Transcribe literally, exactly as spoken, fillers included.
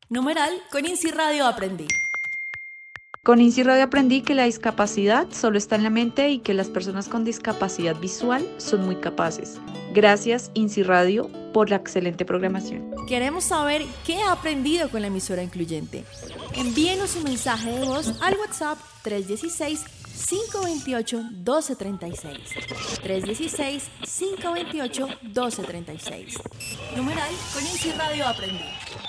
Numeral, con INSI Radio aprendí. Con INSI Radio aprendí que la discapacidad solo está en la mente y que las personas con discapacidad visual son muy capaces. Gracias, INSI Radio, por la excelente programación. Queremos saber qué ha aprendido con la emisora incluyente. Envíenos un mensaje de voz al WhatsApp tres uno seis, cinco dos ocho, uno dos tres seis. tres uno seis, cinco dos ocho, uno dos tres seis. Numeral, con INSI Radio aprendí.